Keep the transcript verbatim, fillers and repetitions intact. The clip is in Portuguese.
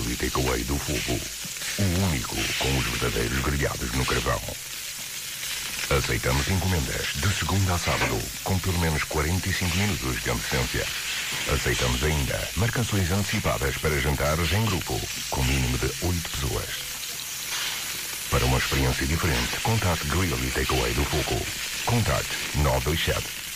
Grill e Takeaway do Fogo. O único com os verdadeiros grelhados no carvão. Aceitamos encomendas de segunda a sábado, com pelo menos quarenta e cinco minutos de antecedência. Aceitamos ainda marcações antecipadas para jantares em grupo, com mínimo de oito pessoas. Para uma experiência diferente, contate Grill e Takeaway do Fogo. Contate nove dois sete,